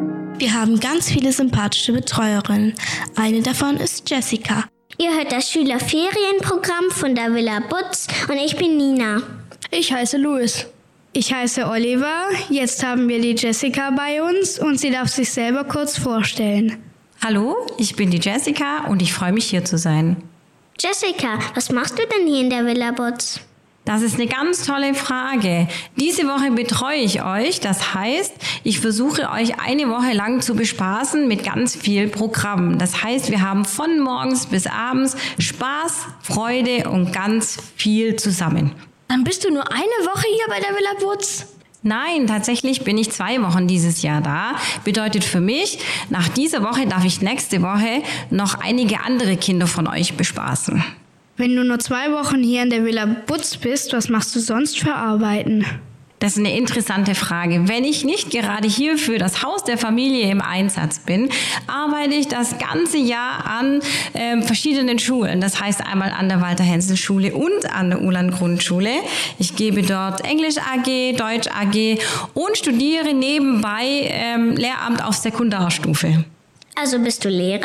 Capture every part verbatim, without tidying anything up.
Wir haben ganz viele sympathische Betreuerinnen. Eine davon ist Jessica. Ihr hört das Schülerferienprogramm von der Villa Butz und ich bin Nina. Ich heiße Louis. Ich heiße Oliver. Jetzt haben wir die Jessica bei uns und sie darf sich selber kurz vorstellen. Hallo, ich bin die Jessica und ich freue mich, hier zu sein. Jessica, was machst du denn hier in der Villa Butz? Das ist eine ganz tolle Frage. Diese Woche betreue ich euch. Das heißt, ich versuche euch eine Woche lang zu bespaßen mit ganz viel Programm. Das heißt, wir haben von morgens bis abends Spaß, Freude und ganz viel zusammen. Dann bist du nur eine Woche hier bei der Villa Butz? Nein, tatsächlich bin ich zwei Wochen dieses Jahr da. Bedeutet für mich, nach dieser Woche darf ich nächste Woche noch einige andere Kinder von euch bespaßen. Wenn du nur zwei Wochen hier in der Villa Butz bist, was machst du sonst für Arbeiten? Das ist eine interessante Frage. Wenn ich nicht gerade hier für das Haus der Familie im Einsatz bin, arbeite ich das ganze Jahr an äh, verschiedenen Schulen. Das heißt einmal an der Walter-Hensel-Schule und an der Uhland-Grundschule. Ich gebe dort Englisch A G, Deutsch A G und studiere nebenbei ähm, Lehramt auf Sekundarstufe. Also bist du Lehrerin?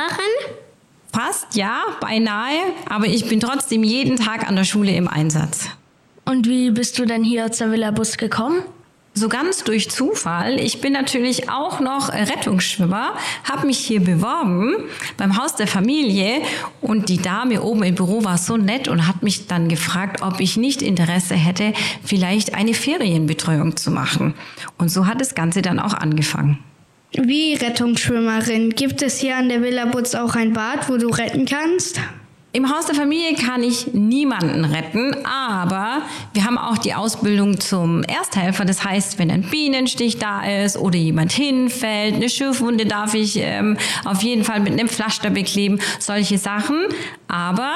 Fast, ja, beinahe, aber ich bin trotzdem jeden Tag an der Schule im Einsatz. Und wie bist du denn hier zur Villa Butz gekommen? So ganz durch Zufall. Ich bin natürlich auch noch Rettungsschwimmer, habe mich hier beworben beim Haus der Familie und die Dame oben im Büro war so nett und hat mich dann gefragt, ob ich nicht Interesse hätte, vielleicht eine Ferienbetreuung zu machen. Und so hat das Ganze dann auch angefangen. Wie Rettungsschwimmerin, gibt es hier an der Villa Butz auch ein Bad, wo du retten kannst? Im Haus der Familie kann ich niemanden retten, aber wir haben auch die Ausbildung zum Ersthelfer. Das heißt, wenn ein Bienenstich da ist oder jemand hinfällt, eine Schürfwunde darf ich ähm, auf jeden Fall mit einem Pflaster bekleben, solche Sachen. Aber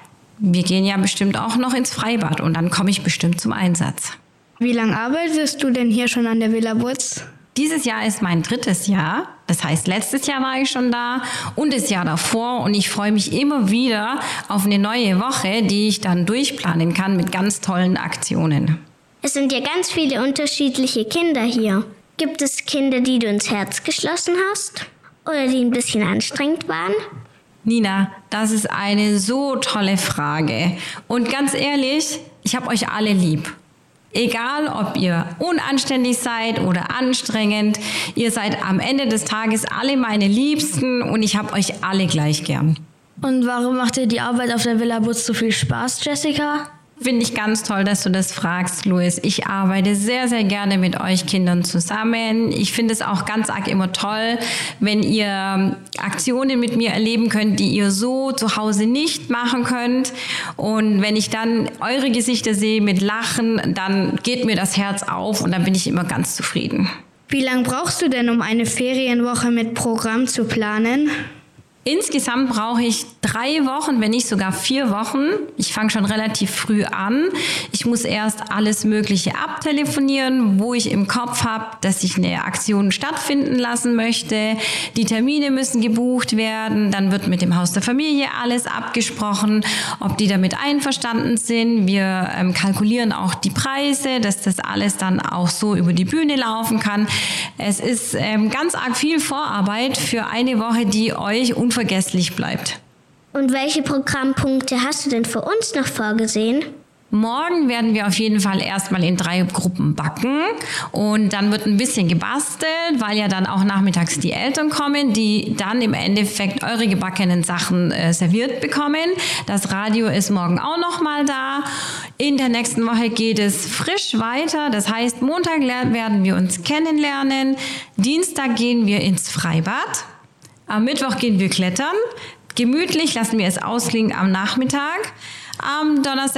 wir gehen ja bestimmt auch noch ins Freibad und dann komme ich bestimmt zum Einsatz. Wie lange arbeitest du denn hier schon an der Villa Butz? Dieses Jahr ist mein drittes Jahr, das heißt, letztes Jahr war ich schon da und das Jahr davor und ich freue mich immer wieder auf eine neue Woche, die ich dann durchplanen kann mit ganz tollen Aktionen. Es sind ja ganz viele unterschiedliche Kinder hier. Gibt es Kinder, die du ins Herz geschlossen hast oder die ein bisschen anstrengend waren? Nina, das ist eine so tolle Frage und ganz ehrlich, ich habe euch alle lieb. Egal, ob ihr unanständig seid oder anstrengend, ihr seid am Ende des Tages alle meine Liebsten und ich habe euch alle gleich gern. Und warum macht dir die Arbeit auf der Villa Butz so viel Spaß, Jessica? Finde ich ganz toll, dass du das fragst, Louis. Ich arbeite sehr, sehr gerne mit euch Kindern zusammen. Ich finde es auch ganz arg immer toll, wenn ihr Aktionen mit mir erleben könnt, die ihr so zu Hause nicht machen könnt. Und wenn ich dann eure Gesichter sehe mit Lachen, dann geht mir das Herz auf und dann bin ich immer ganz zufrieden. Wie lange brauchst du denn, um eine Ferienwoche mit Programm zu planen? Insgesamt brauche ich drei Wochen, wenn nicht sogar vier Wochen. Ich fange schon relativ früh an. Ich muss erst alles Mögliche abtelefonieren, wo ich im Kopf habe, dass ich eine Aktion stattfinden lassen möchte. Die Termine müssen gebucht werden. Dann wird mit dem Haus der Familie alles abgesprochen, ob die damit einverstanden sind. Wir ähm, kalkulieren auch die Preise, dass das alles dann auch so über die Bühne laufen kann. Es ist ähm, ganz arg viel Vorarbeit für eine Woche, die euch unvergesslich bleibt. Und welche Programmpunkte hast du denn für uns noch vorgesehen? Morgen werden wir auf jeden Fall erstmal in drei Gruppen backen und dann wird ein bisschen gebastelt, weil ja dann auch nachmittags die Eltern kommen, die dann im Endeffekt eure gebackenen Sachen äh, serviert bekommen. Das Radio ist morgen auch noch mal da. In der nächsten Woche geht es frisch weiter. Das heißt, Montag werden wir uns kennenlernen. Dienstag gehen wir ins Freibad. Am Mittwoch gehen wir klettern. Gemütlich lassen wir es ausklingen am Nachmittag. Am Donnerstag